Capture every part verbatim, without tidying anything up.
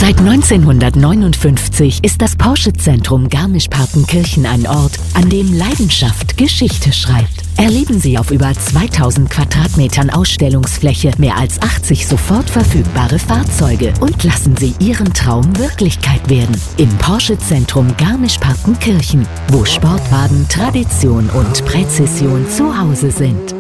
Seit neunzehnhundertneunundfünfzig ist das Porsche-Zentrum Garmisch-Partenkirchen ein Ort, an dem Leidenschaft Geschichte schreibt. Erleben Sie auf über zweitausend Quadratmetern Ausstellungsfläche mehr als achtzig sofort verfügbare Fahrzeuge und lassen Sie Ihren Traum Wirklichkeit werden. Im Porsche-Zentrum Garmisch-Partenkirchen, wo Sportwagen, Tradition und Präzision zu Hause sind.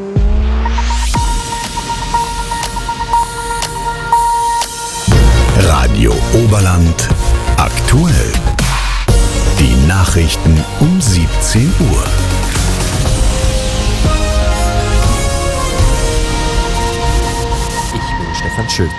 Radio Oberland aktuell. Die Nachrichten um siebzehn Uhr. Ich bin Stefan Schütz.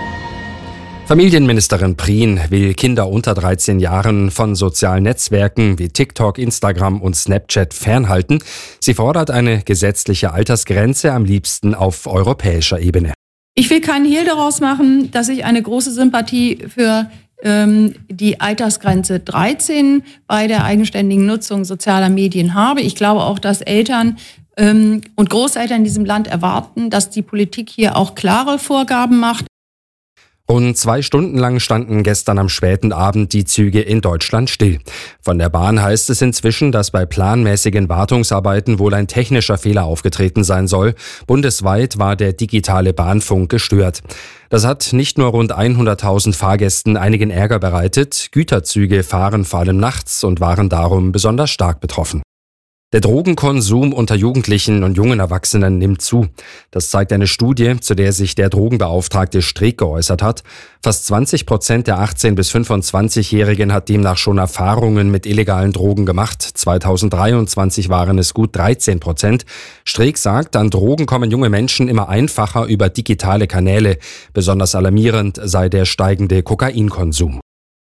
Familienministerin Prien will Kinder unter dreizehn Jahren von sozialen Netzwerken wie TikTok, Instagram und Snapchat fernhalten. Sie fordert eine gesetzliche Altersgrenze, am liebsten auf europäischer Ebene. Ich will keinen Hehl daraus machen, dass ich eine große Sympathie für ähm, die Altersgrenze dreizehn bei der eigenständigen Nutzung sozialer Medien habe. Ich glaube auch, dass Eltern ähm, und Großeltern in diesem Land erwarten, dass die Politik hier auch klare Vorgaben macht. Rund zwei Stunden lang standen gestern am späten Abend die Züge in Deutschland still. Von der Bahn heißt es inzwischen, dass bei planmäßigen Wartungsarbeiten wohl ein technischer Fehler aufgetreten sein soll. Bundesweit war der digitale Bahnfunk gestört. Das hat nicht nur rund hunderttausend Fahrgästen einigen Ärger bereitet. Güterzüge fahren vor allem nachts und waren darum besonders stark betroffen. Der Drogenkonsum unter Jugendlichen und jungen Erwachsenen nimmt zu. Das zeigt eine Studie, zu der sich der Drogenbeauftragte Streeck geäußert hat. Fast zwanzig Prozent der achtzehn- bis fünfundzwanzigjährigen hat demnach schon Erfahrungen mit illegalen Drogen gemacht. zweitausenddreiundzwanzig waren es gut dreizehn Prozent. Streeck sagt, an Drogen kommen junge Menschen immer einfacher über digitale Kanäle. Besonders alarmierend sei der steigende Kokainkonsum.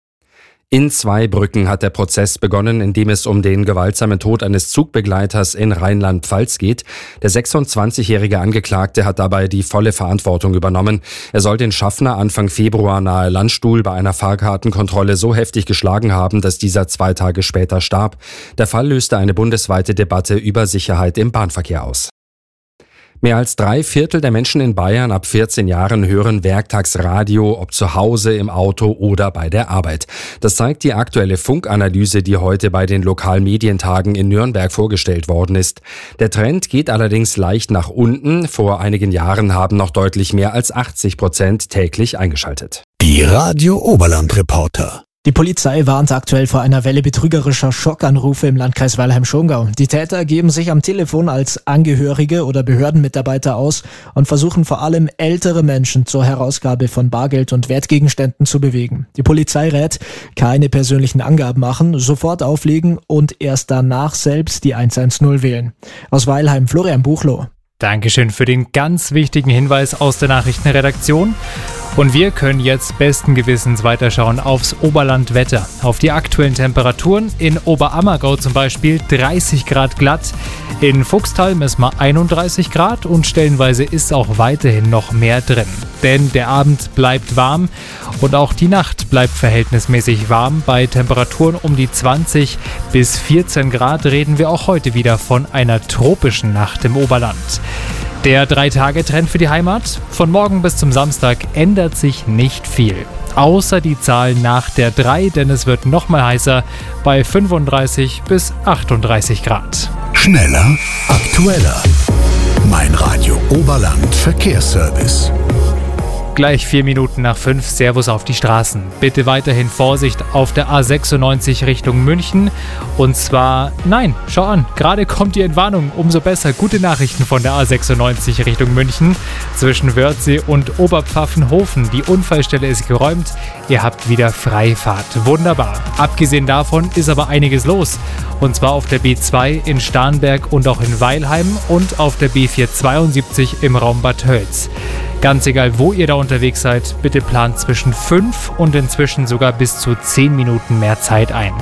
In Zweibrücken hat der Prozess begonnen, in dem es um den gewaltsamen Tod eines Zugbegleiters in Rheinland-Pfalz geht. Der sechsundzwanzigjährige Angeklagte hat dabei die volle Verantwortung übernommen. Er soll den Schaffner Anfang Februar nahe Landstuhl bei einer Fahrkartenkontrolle so heftig geschlagen haben, dass dieser zwei Tage später starb. Der Fall löste eine bundesweite Debatte über Sicherheit im Bahnverkehr aus. Mehr als drei Viertel der Menschen in Bayern ab vierzehn Jahren hören werktags Radio, ob zu Hause, im Auto oder bei der Arbeit. Das zeigt die aktuelle Funkanalyse, die heute bei den Lokalmedientagen in Nürnberg vorgestellt worden ist. Der Trend geht allerdings leicht nach unten. Vor einigen Jahren haben noch deutlich mehr als achtzig Prozent täglich eingeschaltet. Die Radio Oberland Reporter. Die Polizei warnt aktuell vor einer Welle betrügerischer Schockanrufe im Landkreis Weilheim-Schongau. Die Täter geben sich am Telefon als Angehörige oder Behördenmitarbeiter aus und versuchen vor allem ältere Menschen zur Herausgabe von Bargeld und Wertgegenständen zu bewegen. Die Polizei rät, keine persönlichen Angaben machen, sofort auflegen und erst danach selbst die eins eins null wählen. Aus Weilheim, Florian Buchloh. Dankeschön für den ganz wichtigen Hinweis aus der Nachrichtenredaktion. Und wir können jetzt besten Gewissens weiterschauen aufs Oberlandwetter. Auf die aktuellen Temperaturen. In Oberammergau zum Beispiel dreißig Grad glatt. In Fuchstal messen wir einunddreißig Grad und stellenweise ist auch weiterhin noch mehr drin. Denn der Abend bleibt warm und auch die Nacht bleibt verhältnismäßig warm. Bei Temperaturen um die zwanzig bis vierzehn Grad reden wir auch heute wieder von einer tropischen Nacht im Oberland. Der Drei-Tage-Trend für die Heimat. Von morgen bis zum Samstag ändert sich nicht viel. Außer die Zahl nach der drei, denn es wird noch mal heißer bei fünfunddreißig bis achtunddreißig Grad. Schneller, aktueller. Mein Radio Oberland Verkehrsservice. Gleich vier Minuten nach fünf, Servus auf die Straßen. Bitte weiterhin Vorsicht auf der A sechsundneunzig Richtung München. Und zwar, nein, schau an, gerade kommt die Entwarnung. Umso besser, gute Nachrichten von der A sechsundneunzig Richtung München. Zwischen Wörthsee und Oberpfaffenhofen. Die Unfallstelle ist geräumt. Ihr habt wieder Freifahrt. Wunderbar. Abgesehen davon ist aber einiges los. Und zwar auf der B zwei in Starnberg und auch in Weilheim und auf der B vierhundertzweiundsiebzig im Raum Bad Tölz. Ganz egal, wo ihr da unterwegs seid, bitte plant zwischen fünf und inzwischen sogar bis zu zehn Minuten mehr Zeit ein.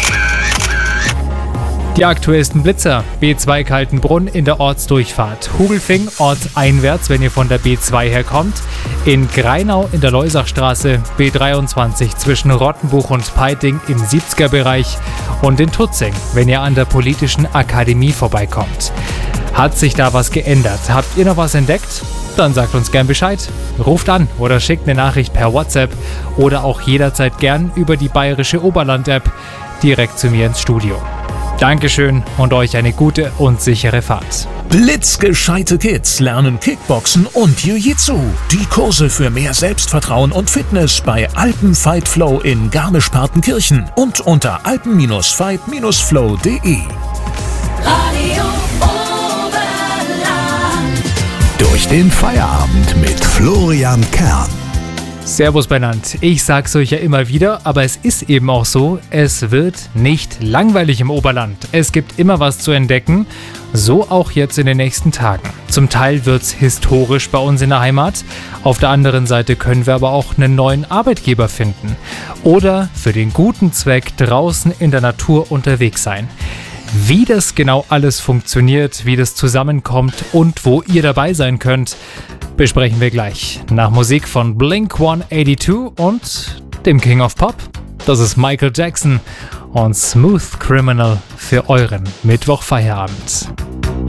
Die aktuellsten Blitzer. B zwei Kaltenbrunn in der Ortsdurchfahrt. Hugelfing ortseinwärts, wenn ihr von der B zwei herkommt. In Greinau in der Leusachstraße. B dreiundzwanzig zwischen Rottenbuch und Peiting im siebziger Bereich. Und in Tutzing, wenn ihr an der Politischen Akademie vorbeikommt. Hat sich da was geändert? Habt ihr noch was entdeckt? Dann sagt uns gern Bescheid. Ruft an oder schickt eine Nachricht per WhatsApp oder auch jederzeit gern über die Bayerische Oberland-App direkt zu mir ins Studio. Dankeschön und euch eine gute und sichere Fahrt. Blitzgescheite Kids lernen Kickboxen und Jiu-Jitsu. Die Kurse für mehr Selbstvertrauen und Fitness bei Alpen Fight Flow in Garmisch-Partenkirchen und unter alpen Fight Flow punkt de. Radio Oberland. Durch den Feierabend mit Florian Kern. Servus benannt. Ich sag's euch ja immer wieder, aber es ist eben auch so, es wird nicht langweilig im Oberland. Es gibt immer was zu entdecken, so auch jetzt in den nächsten Tagen. Zum Teil wird's historisch bei uns in der Heimat, auf der anderen Seite können wir aber auch einen neuen Arbeitgeber finden oder für den guten Zweck draußen in der Natur unterwegs sein. Wie das genau alles funktioniert, wie das zusammenkommt und wo ihr dabei sein könnt, besprechen wir gleich. Nach Musik von Blink hundertzweiundachtzig und dem King of Pop. Das ist Michael Jackson und Smooth Criminal für euren Mittwochfeierabend.